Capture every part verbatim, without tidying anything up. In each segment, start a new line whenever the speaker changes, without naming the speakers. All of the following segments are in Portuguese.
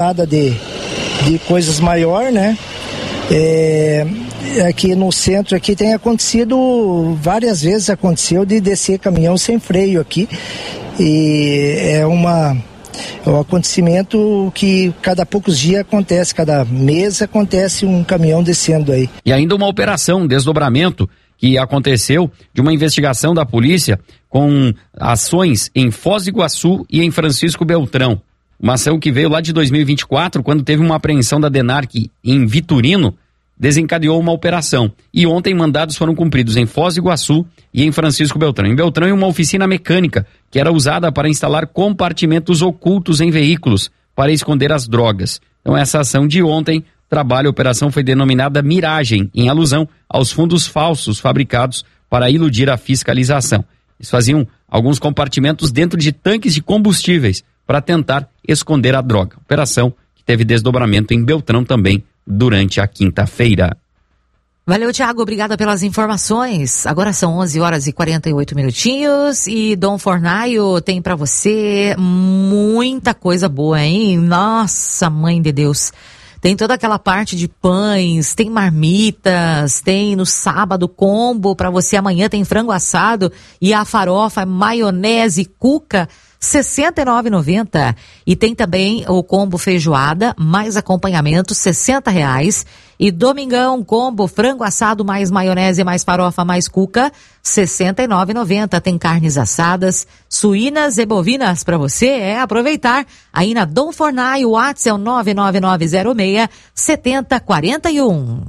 Nada de, de coisas maiores, né? É, aqui no centro aqui tem acontecido, várias vezes aconteceu de descer caminhão sem freio aqui. E é uma... É um acontecimento que cada poucos dias acontece, cada mês acontece um caminhão descendo aí.
E ainda uma operação, um desdobramento que aconteceu de uma investigação da polícia com ações em Foz do Iguaçu e em Francisco Beltrão. Uma ação que veio lá de dois mil e vinte e quatro, quando teve uma apreensão da DENARC em Vitorino, desencadeou uma operação. E ontem mandados foram cumpridos em Foz do Iguaçu e em Francisco Beltrão. Em Beltrão, em uma oficina mecânica que era usada para instalar compartimentos ocultos em veículos para esconder as drogas. Então essa ação de ontem, trabalho, a operação foi denominada Miragem, em alusão aos fundos falsos fabricados para iludir a fiscalização. Eles faziam alguns compartimentos dentro de tanques de combustíveis para tentar esconder a droga. Operação que teve desdobramento em Beltrão também durante a quinta-feira.
Valeu, Thiago, obrigada pelas informações. Agora são onze horas e quarenta e oito minutinhos e Dom Fornaio tem pra você muita coisa boa, hein? Nossa, mãe de Deus. Tem toda aquela parte de pães, tem marmitas, tem no sábado combo pra você. Amanhã tem frango assado e a farofa, maionese, cuca, sessenta e nove reais e noventa centavos. E tem também o combo feijoada, mais acompanhamento, sessenta reais. E domingão, combo frango assado, mais maionese, mais farofa, mais cuca, sessenta e nove reais e noventa centavos. Tem carnes assadas, suínas e bovinas para você é aproveitar. Aí na Dom Fornaio, o WhatsApp é o nove nove nove zero seis sete zero quatro um.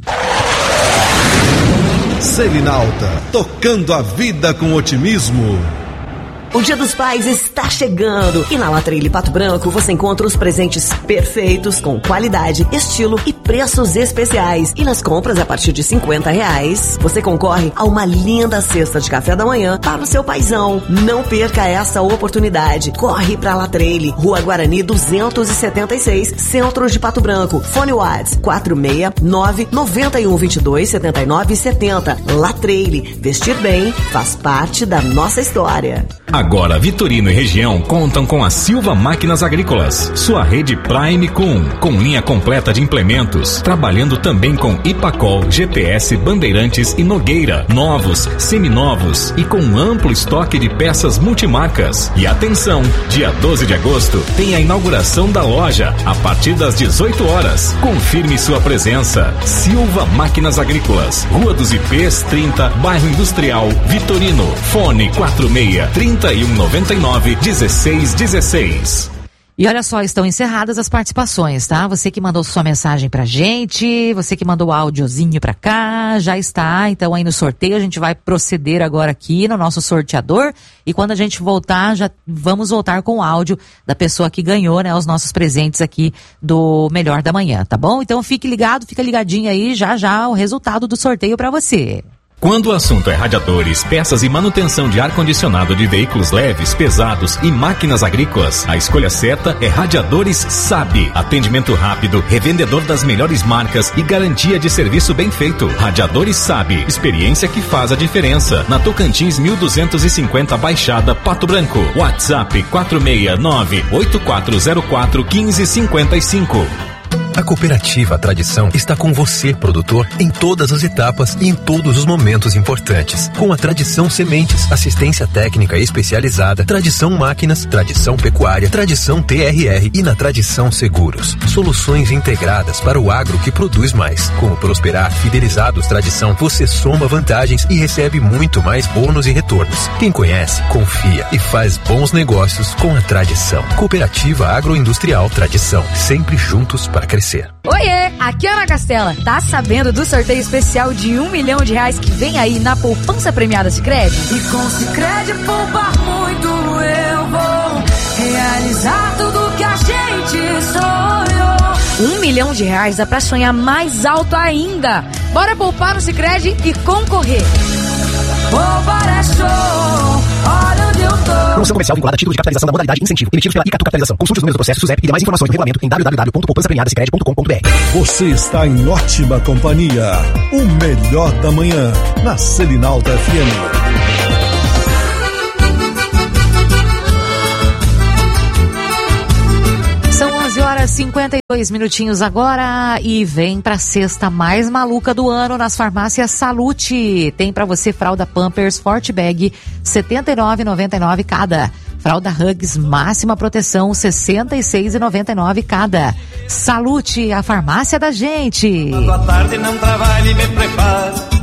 Selinalta, tocando a vida com otimismo.
O Dia dos Pais está chegando e na Latreille Pato Branco você encontra os presentes perfeitos com qualidade, estilo e preços especiais. E nas compras a partir de cinquenta reais, você concorre a uma linda cesta de café da manhã para o seu paizão. Não perca essa oportunidade. Corre pra Latreille, Rua Guarani duzentos e setenta e seis, Centro de Pato Branco. Fone Whats quatro seis nove, nove um dois dois, sete nove sete zero. Latreille, vestir bem faz parte da nossa história.
Agora Vitorino e região contam com a Silva Máquinas Agrícolas, sua rede Prime Com, com linha completa de implementos, trabalhando também com Ipacol, G P S, Bandeirantes e Nogueira, novos, seminovos e com amplo estoque de peças multimarcas. E atenção, dia doze de agosto tem a inauguração da loja, a partir das dezoito horas. Confirme sua presença. Silva Máquinas Agrícolas, Rua dos Ipês trinta, Bairro Industrial, Vitorino. Fone quatro seis, trinta e um, noventa e nove, dezesseis, dezesseis.
E olha só, estão encerradas as participações, tá? Você que mandou sua mensagem pra gente, você que mandou o áudiozinho pra cá, já está, então aí no sorteio a gente vai proceder agora aqui no nosso sorteador e quando a gente voltar, já vamos voltar com o áudio da pessoa que ganhou, né, os nossos presentes aqui do Melhor da Manhã, tá bom? Então fique ligado, fica ligadinho aí, já já o resultado do sorteio pra você.
Quando o assunto é radiadores, peças e manutenção de ar-condicionado de veículos leves, pesados e máquinas agrícolas, a escolha certa é Radiadores Sabe. Atendimento rápido, revendedor das melhores marcas e garantia de serviço bem feito. Radiadores Sabe. Experiência que faz a diferença. Na Tocantins mil duzentos e cinquenta Baixada, Pato Branco. WhatsApp quatro seis nove, oito quatro zero quatro, um cinco cinco cinco.
A Cooperativa Tradição está com você, produtor, em todas as etapas e em todos os momentos importantes. Com a Tradição Sementes, assistência técnica especializada, Tradição Máquinas, Tradição Pecuária, Tradição T R R e na Tradição Seguros. Soluções integradas para o agro que produz mais. Com o Prosperar Fidelizados Tradição, você soma vantagens e recebe muito mais bônus e retornos. Quem conhece, confia e faz bons negócios com a Tradição. Cooperativa Agroindustrial Tradição, sempre juntos para crescer.
Oiê, aqui é Ana Castela. Tá sabendo do sorteio especial de um milhão de reais que vem aí na poupança premiada Sicredi?
E com Sicredi poupar muito eu vou realizar tudo que a gente sonhou.
Um milhão de reais dá pra sonhar mais alto ainda. Bora poupar no Sicredi e concorrer.
Poupar é show, olha onde eu tô.
Promoção comercial vinculada a título de capitalização da modalidade incentivo, emitidos pela Icatu Capitalização. Consulte os números do processo, SUSEP e demais informações do regulamento em w w w ponto poupança premiada sicredi ponto com ponto b r.
Você está em ótima companhia. O melhor da manhã, na Selinalta F M.
São onze horas horas e cinquenta e dois minutinhos agora e vem pra sexta mais maluca do ano nas farmácias Salute. Tem pra você fralda Pampers Forte Bag setenta e nove reais e noventa e nove centavos cada. Fralda Hugs máxima proteção sessenta e seis reais e noventa e nove centavos cada. Salute, a farmácia da gente.
À tarde não trabalhe, me preparo.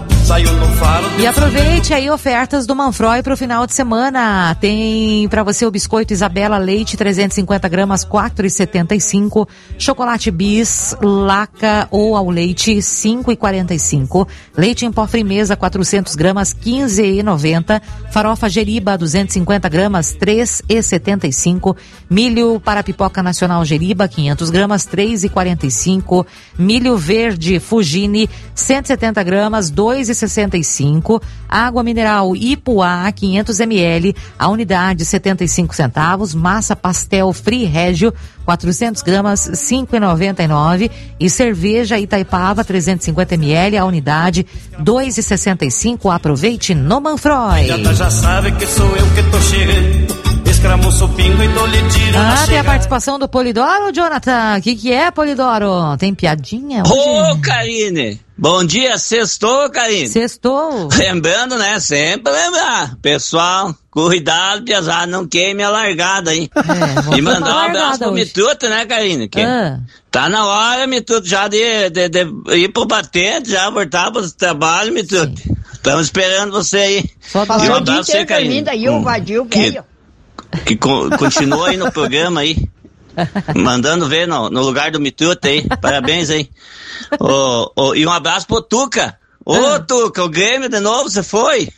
E aproveite aí ofertas do Manfroy pro final de semana. Tem pra você o biscoito Isabela Leite trezentos e cinquenta gramas quatro reais e setenta e cinco centavos, chocolate Bis Laca ou ao leite cinco reais e quarenta e cinco centavos, leite em pó Frimeza quatrocentos gramas quinze reais e noventa centavos, farofa Geriba duzentos e cinquenta gramas três reais e setenta e cinco centavos, milho para pipoca nacional Geriba quinhentos gramas três reais e quarenta e cinco centavos, milho verde Fugini cento e setenta gramas dois reais e sessenta e cinco, água mineral Ipuá quinhentos mililitros, a unidade setenta e cinco centavos, massa pastel Free Régio quatrocentos gramas cinco reais e noventa e nove centavos e cerveja Itaipava trezentos e cinquenta mililitros, a unidade dois reais e sessenta e cinco centavos. Aproveite no Manfroy.
Já sabe que sou eu que tô chegando. Escramuço pingo e tô lhe tirando.
Ah, tem a participação do Polidoro, Jonathan. O que que é, Polidoro? Tem piadinha hoje?
Ô, Karine! Bom dia, sextou, Karine?
Sextou.
Lembrando, né? Sempre lembrar. Pessoal, cuidado, pesado, não queime a largada aí. É, e mandar um abraço pro Mituto, né, Karine? Que ah. Tá na hora, Mituto, já de, de, de ir pro batente, já voltar pro trabalho, Mituto. Estamos esperando você aí.
Só pra
e um abraço você, Karine.
Aí, o vadio, velho.
Que co- continua aí no programa aí, mandando ver no, no lugar do Mituto aí, parabéns aí. Oh, oh, e um abraço pro Tuca. Ô, ah. Tuca, o Grêmio de novo, você foi?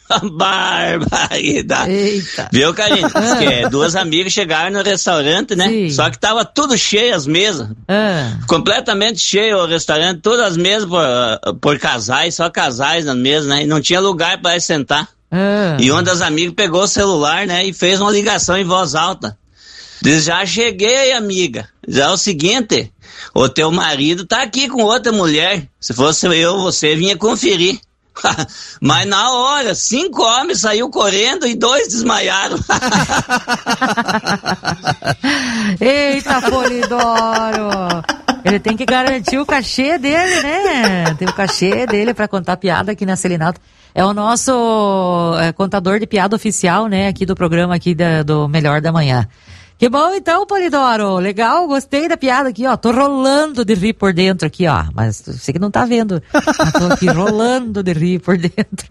Barbaridade.
Eita.
Viu, Karine? Ah. Que duas amigas chegaram no restaurante, né? Sim. Só que tava tudo cheio as mesas.
Ah.
Completamente cheio o restaurante, todas as mesas por, por casais, só casais nas mesas, né? E não tinha lugar pra sentar. Ah. E uma das amigas pegou o celular, né, e fez uma ligação em voz alta. Diz, já cheguei, amiga. Já é o seguinte, o teu marido tá aqui com outra mulher. Se fosse eu, você vinha conferir. Mas na hora, cinco homens saiu correndo e dois desmaiaram.
Eita, Polidoro! Ele tem que garantir o cachê dele, né? Tem o cachê dele pra contar piada aqui na Selinalta. É o nosso é, contador de piada oficial, né? Aqui do programa aqui da, do Melhor da Manhã. Que bom então, Polidoro. Legal, gostei da piada aqui, ó. Tô rolando de rir por dentro aqui, ó. Mas você que não tá vendo. Eu tô aqui rolando de rir por dentro.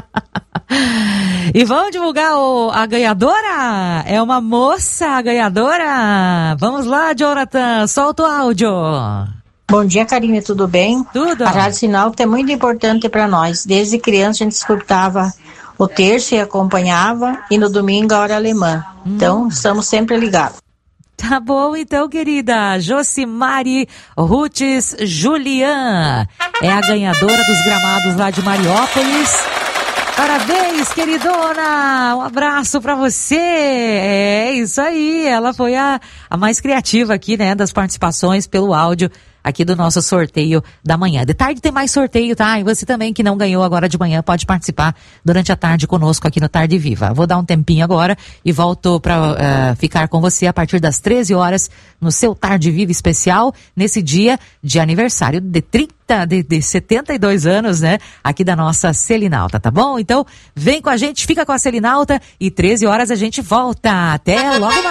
E vamos divulgar o, a ganhadora? É uma moça a ganhadora? Vamos lá, Jonathan, solta o áudio.
Bom dia, Karine, tudo bem?
Tudo.
A Rádio Sinalta é muito importante para nós. Desde criança a gente escutava o terço e acompanhava, e no domingo a hora alemã. Hum. Então, estamos sempre ligados.
Tá bom, então, querida. Josimari Rutes Julian é a ganhadora dos gramados lá de Mariópolis. Parabéns, queridona! Um abraço pra você! É isso aí, ela foi a, a mais criativa aqui, né, das participações pelo áudio aqui do nosso sorteio da manhã. De tarde tem mais sorteio, tá? E você também que não ganhou agora de manhã pode participar durante a tarde conosco aqui no Tarde Viva. Vou dar um tempinho agora e volto para uh, ficar com você a partir das treze horas no seu Tarde Viva especial, nesse dia de aniversário de trinta, de, de setenta e dois anos, né? Aqui da nossa Selinalta, tá bom? Então, vem com a gente, fica com a Selinalta e treze horas a gente volta. Até logo mais!